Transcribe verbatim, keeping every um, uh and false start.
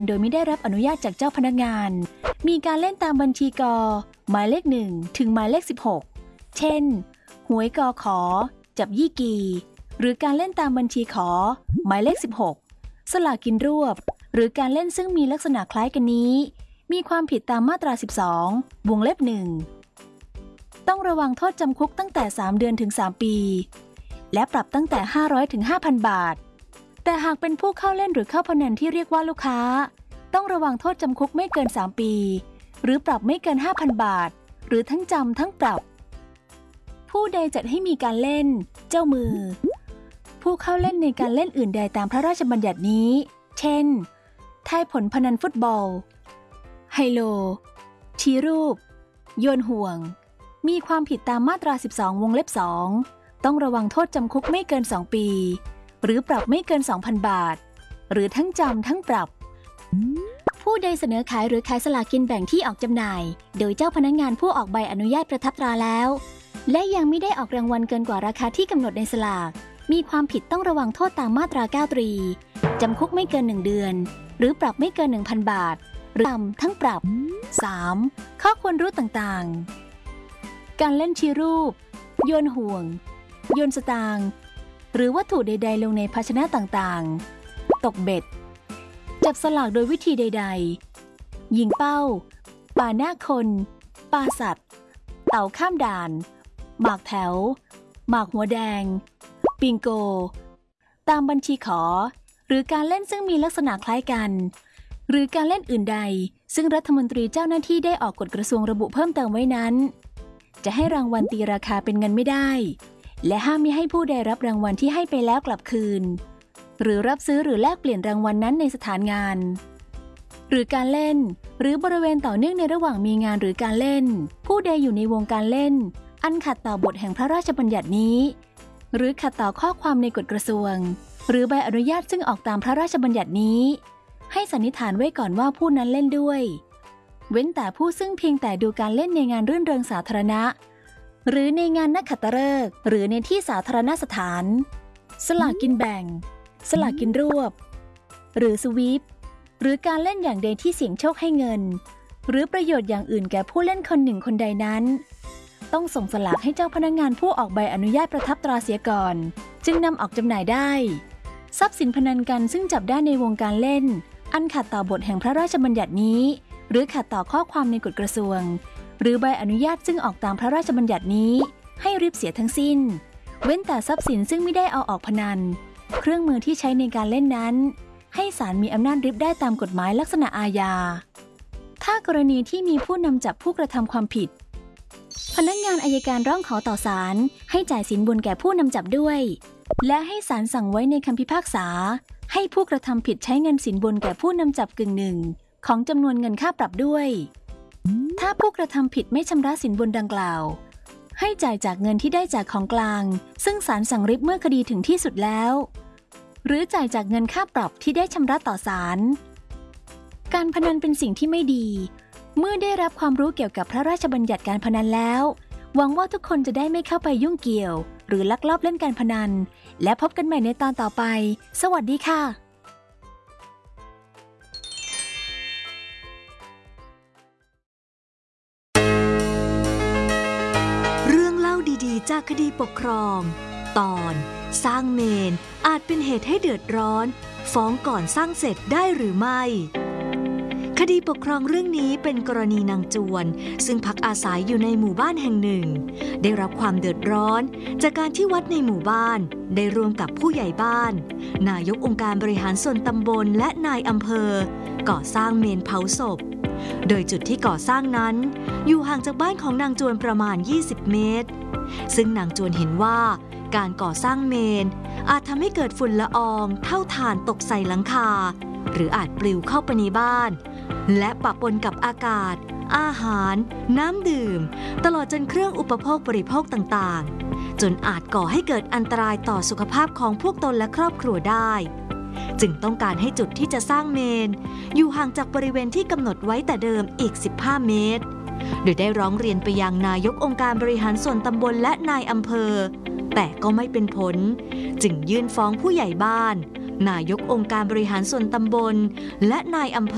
โดยไม่ได้รับอนุญาตจากเจ้าพนักงานมีการเล่นตามบัญชีกหมายเลขหนึ่งถึงหมายเลขสิบหกเช่นหวยกขอจับยี่กีหรือการเล่นตามบัญชีขอหมายเลขสิบหกสลากกินรวบหรือการเล่นซึ่งมีลักษณะคล้ายกันนี้มีความผิดตามมาตราสิบสองวงเล็บหนึ่งต้องระวังโทษจำคุกตั้งแต่สามเดือนถึงสามปีและปรับตั้งแต่ห้าร้อยถึง ห้าพัน บาทแต่หากเป็นผู้เข้าเล่นหรือเข้าพนันที่เรียกว่าลูกค้าต้องระวังโทษจำคุกไม่เกินสามปีหรือปรับไม่เกิน ห้าพัน บาทหรือทั้งจำทั้งปรับผู้ใดจัดให้มีการเล่นเจ้ามือผู้เข้าเล่นในการเล่นอื่นใดตามพระราชบัญญัตินี้เช่นทายผลพนันฟุตบอลไฮโลชี้รูปโยนห่วงมีความผิดตามมาตราสิบสองวงเล็บสองต้องระวังโทษจำคุกไม่เกินสองปีหรือปรับไม่เกิน สองพัน บาทหรือทั้งจำทั้งปรับผู้ใดเสนอขายหรือขายสลากกินแบ่งที่ออกจำหน่ายโดยเจ้าพนักงานผู้ออกใบอนุญาตประทับตราแล้วและยังไม่ได้ออกรางวัลเกินกว่าราคาที่กำหนดในสลากมีความผิดต้องระวังโทษตามมาตราเก้าตรีจำคุกไม่เกินหนึ่งเดือนหรือปรับไม่เกิน หนึ่งพัน บาทหรือจำทั้งปรับ สาม ข้อควรรู้ต่างๆการเล่นชี้รูปโยนห่วงโยนสตางค์หรือวัตถุใดๆลงในภาชนะต่างๆตกเบ็ดจับสลากโดยวิธีใดๆยิงเป้าป่าหน้าคนปาสัตว์เต่าข้ามด่านหมากแถวหมากหัวแดงปิงโกตามบัญชีขอหรือการเล่นซึ่งมีลักษณะคล้ายกันหรือการเล่นอื่นใดซึ่งรัฐมนตรีเจ้าหน้าที่ได้ออกกฎกระทรวงระบุเพิ่มเติมไว้นั้นจะให้รางวัลตีราคาเป็นเงินไม่ได้และห้ามมิให้ผู้ใดรับรางวัลที่ให้ไปแล้วกลับคืนหรือรับซื้อหรือแลกเปลี่ยนรางวัลนั้นในสถานงานหรือการเล่นหรือบริเวณต่อเนื่องในระหว่างมีงานหรือการเล่นผู้ใดอยู่ในวงการเล่นอันขัดต่อบทแห่งพระราชบัญญัตินี้หรือขัดต่อข้อความในกฎกระทรวงหรือใบอนุญาตซึ่งออกตามพระราชบัญญัตินี้ให้สันนิษฐานไว้ก่อนว่าผู้นั้นเล่นด้วยเว้นแต่ผู้ซึ่งเพียงแต่ดูการเล่นในงานรื่นเริงสาธารณะหรือในงานนักขัตฤกษ์หรือในที่สาธารณสถานสลากกินแบ่งสลากกินรวบหรือสวีปหรือการเล่นอย่างใดที่เสี่ยงโชคให้เงินหรือประโยชน์อย่างอื่นแก่ผู้เล่นคนหนึ่งคนใดนั้นต้องส่งสลากให้เจ้าพนักงานผู้ออกใบอนุญาตประทับตราเสียก่อนจึงนำออกจำหน่ายได้ทรัพย์สินพนันกันซึ่งจับได้ในวงการเล่นอันขัดต่อบทแห่งพระราชบัญญัตินี้หรือขัดต่อข้อความในกฎกระทรวงหรือใบอนุญาตซึ่งออกตามพระราชบัญญัตินี้ให้ริบเสียทั้งสิ้นเว้นแต่ทรัพย์สินซึ่งไม่ได้เอาออกพนันเครื่องมือที่ใช้ในการเล่นนั้นให้ศาลมีอำนาจริบได้ตามกฎหมายลักษณะอาญาถ้ากรณีที่มีผู้นำจับผู้กระทำความผิดพนักงานอัยการร้องขอต่อศาลให้จ่ายสินบนแก่ผู้นำจับด้วยและให้ศาลสั่งไว้ในคำพิพากษาให้ผู้กระทำผิดใช้เงินสินบนแก่ผู้นำจับกึ่งหนึ่งของจำนวนเงินค่าปรับด้วยถ้าผู้กระทำผิดไม่ชำระสินบนดังกล่าวให้จ่ายจากเงินที่ได้จากของกลางซึ่งศาลสั่งริบเมื่อคดีถึงที่สุดแล้วหรือจ่ายจากเงินค่าปรับที่ได้ชำระต่อศาลการพนันเป็นสิ่งที่ไม่ดีเมื่อได้รับความรู้เกี่ยวกับพระราชบัญญัติการพนันแล้วหวังว่าทุกคนจะได้ไม่เข้าไปยุ่งเกี่ยวหรือลักลอบเล่นการพนันและพบกันใหม่ในตอนต่อไปสวัสดีค่ะเรื่องเล่าดีๆจากคดีปกครองตอนสร้างเมนอาจเป็นเหตุให้เดือดร้อนฟ้องก่อนสร้างเสร็จได้หรือไม่คดีปกครองเรื่องนี้เป็นกรณีนางจวนซึ่งพักอาศัยอยู่ในหมู่บ้านแห่งหนึ่งได้รับความเดือดร้อนจากการที่วัดในหมู่บ้านได้ร่วมกับผู้ใหญ่บ้านนายกองค์การบริหารส่วนตำบลและนายอำเภอก่อสร้างเมนเผาศพโดยจุดที่ก่อสร้างนั้นอยู่ห่างจากบ้านของนางจวนประมาณยี่สิบเมตรซึ่งนางจวนเห็นว่าการก่อสร้างเมนอาจทำให้เกิดฝุ่นละอองเท่าถ่านตกใส่หลังคาหรืออาจปลิวเข้าไปในบ้านและปะปนกับอากาศอาหารน้ำดื่มตลอดจนเครื่องอุปโภคบริโภคต่างๆจนอาจก่อให้เกิดอันตรายต่อสุขภาพของพวกตนและครอบครัวได้จึงต้องการให้จุดที่จะสร้างเมนอยู่ห่างจากบริเวณที่กำหนดไว้แต่เดิมอีกสิบห้าเมตรโดยได้ร้องเรียนไปยังนายกองค์การบริหารส่วนตำบลและนายอำเภอแต่ก็ไม่เป็นผลจึงยื่นฟ้องผู้ใหญ่บ้านนายกองค์การบริหารส่วนตำบลและนายอำเภอ